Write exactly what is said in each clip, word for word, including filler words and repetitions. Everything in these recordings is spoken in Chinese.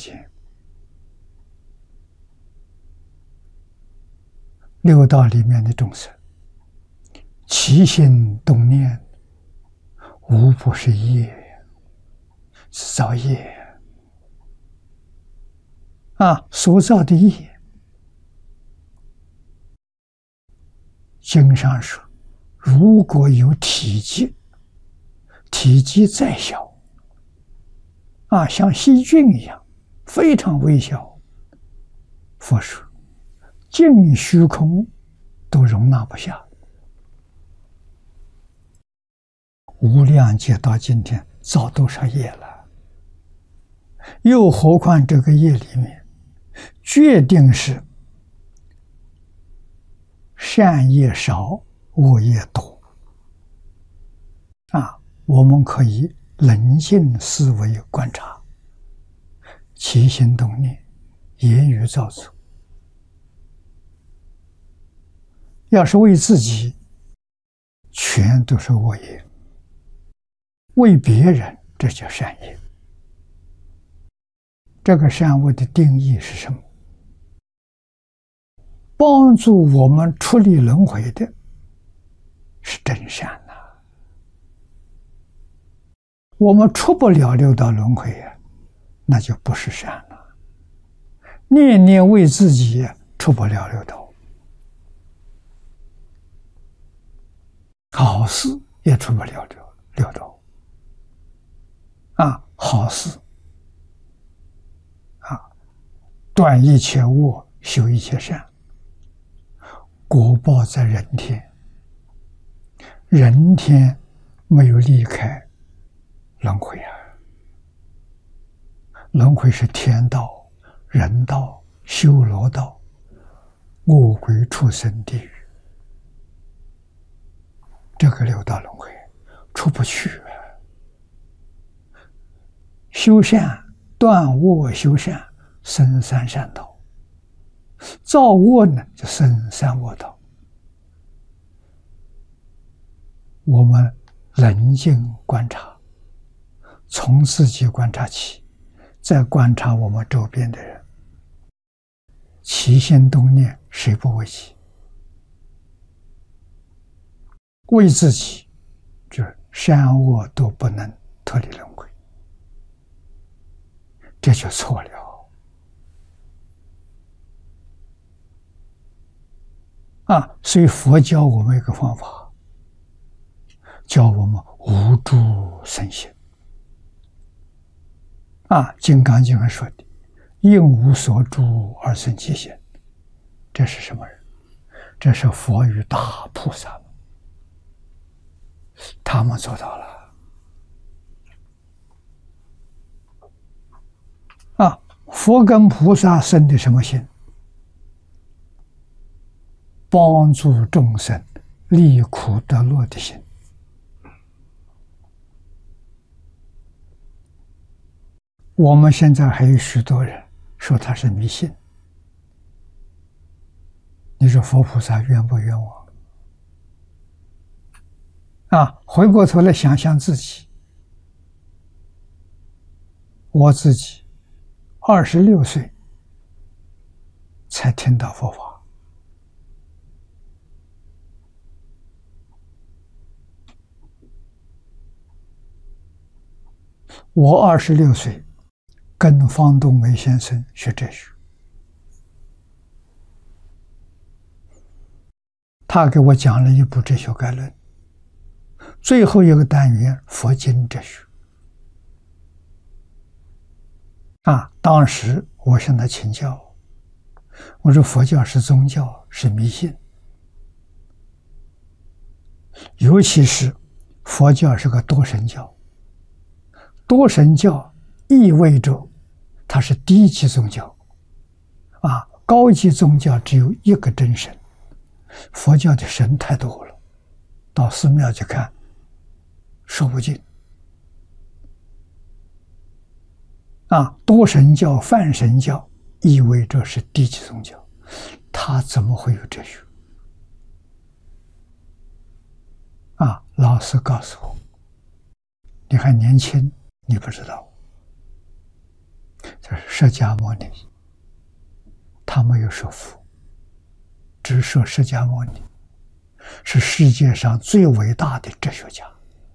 间。六道里面的众生，起心动念，无不是业，是造业啊！所造的业，经上说，如果有体积，体积再小，啊，像细菌一样，非常微小，佛说，尽虚空都容纳不下。无量劫到今天造多少业了？又何况这个业里面，决定是善业少，恶业多。啊，我们可以冷静思维观察，起心动念，言语造作。要是为自己，全都是恶业；为别人，这叫善业。这个善恶的定义是什么？帮助我们出离轮回的是真善呐、啊。我们出不了六道轮回啊，那就不是善了。念念为自己出不了六道，好事也出不了六六道啊！好事啊，断一切恶，修一切善，果报在人天。人天没有离开轮回啊，轮回是天道、人道、修罗道、恶鬼、畜生、地狱，这个六道轮回出不去啊。修善断恶修善，生三善道；造恶呢，就生三恶道。我们冷静观察，从自己观察起，再观察我们周边的人，起心动念谁不为己？为自己，就是善恶都不能脱离轮回，这就错了啊！所以佛教我们一个方法，教我们无住生心啊，《金刚经》上说的应无所住而生其心，这是什么人？这是佛与大菩萨们，他们做到了啊！佛跟菩萨生的什么心？帮助众生离苦得乐的心。我们现在还有许多人说他是迷信，你说佛菩萨冤不冤枉？啊，回过头来想想自己，我自己二十六岁才听到佛法，我二十六岁跟方东梅先生学哲学，他给我讲了一部哲学概论，最后一个单元佛经哲学啊。当时我向他请教，我说佛教是宗教，是迷信，尤其是佛教是个多神教，多神教意味着它是低级宗教啊，高级宗教只有一个真神，佛教的神太多了，到寺庙去看说不尽啊。多神教、泛神教意味着是低级宗教，它怎么会有哲学啊？老师告诉我，你还年轻，你不知道， 这是释迦牟尼，他没有说佛，只说释迦牟尼是世界上最伟大的哲学家。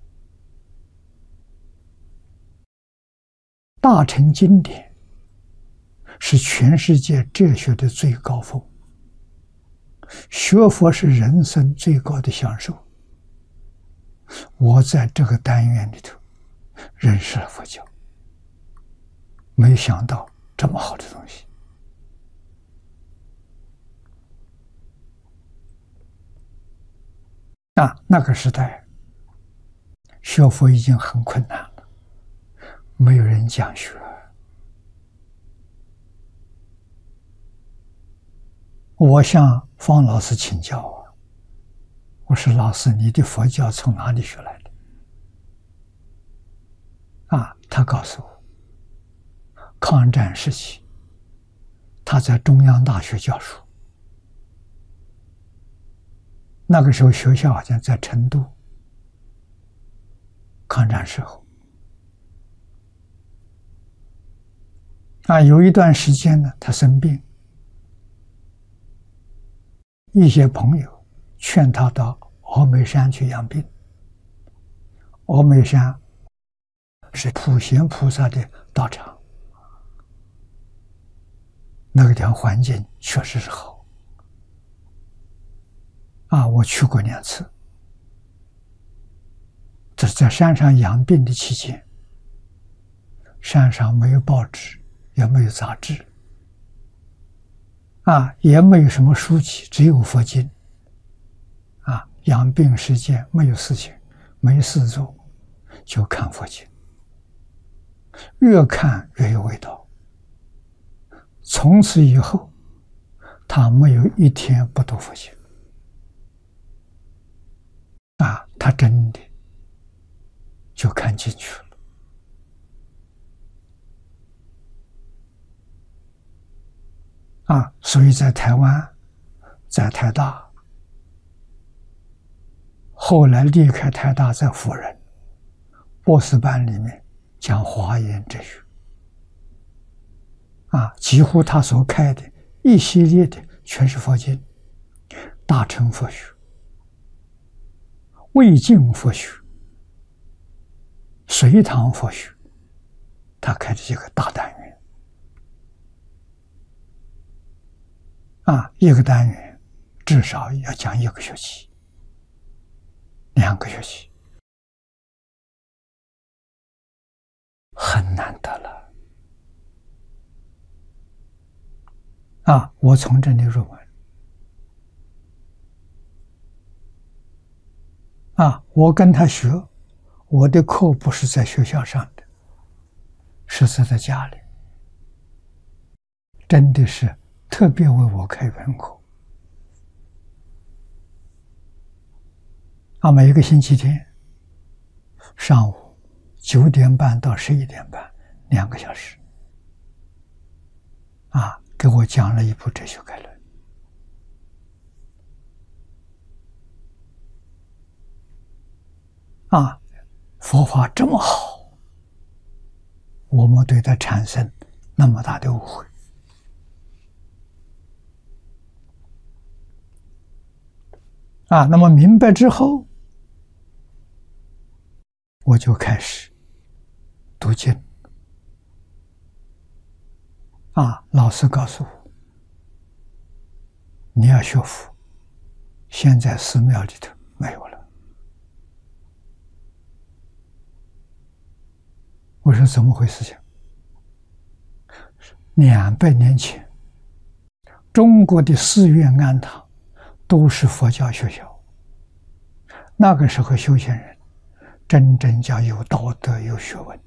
大乘经典是全世界哲学的最高峰，学佛是人生最高的享受。我在这个单元里头认识了佛教，没想到这么好的东西啊！那个时代学佛已经很困难了，没有人讲学。我向方老师请教啊，我说老师，你的佛教从哪里学来的？啊，他告诉我，抗战时期他在中央大学教书，那个时候学校好像在成都，抗战时候啊，有一段时间呢，他生病，一些朋友劝他到峨眉山去养病。峨眉山是普贤菩萨的道场，那个地方环境确实是好啊，我去过两次。这是在山上养病的期间，山上没有报纸，也没有杂志啊，也没有什么书籍，只有佛经啊。养病时间没有事情，没事做，就看佛经，越看越有味道。从此以后，他没有一天不读佛经啊，他真的就看进去了。啊，所以在台湾，在台大，后来离开台大，在辅仁博士班里面讲华严哲学，啊，几乎他所开的一系列的全是佛经，大乘佛学、魏晋佛学、隋唐佛学，他开的这个大单元。啊，一个单元至少要讲一个学期，两个学期，很难得了。啊，我从这里入门。啊，我跟他学，我的课不是在学校上的，是在家里，真的是特别为我开源课啊！每一个星期天上午九点半到十一点半，两个小时啊，给我讲了一部哲学概论啊！佛法这么好，我们对它产生那么大的误会。啊，那么明白之后，我就开始读经。啊，老师告诉我，你要学佛，现在寺庙里头没有了。我说怎么回事情？两百年前，中国的寺院庵堂都是佛教学校，那个时候修行人真正叫有道德有学问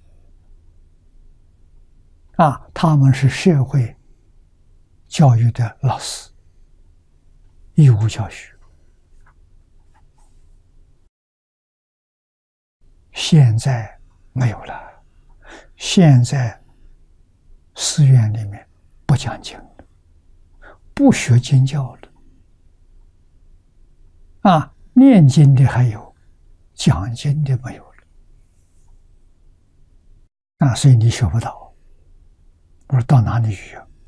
啊，他们是社会教育的老师，义务教学。现在没有了，现在寺院里面不讲经了，不学经教了。啊，念经的还有，讲经的没有了。啊，所以你学不到。 我说到哪里去啊？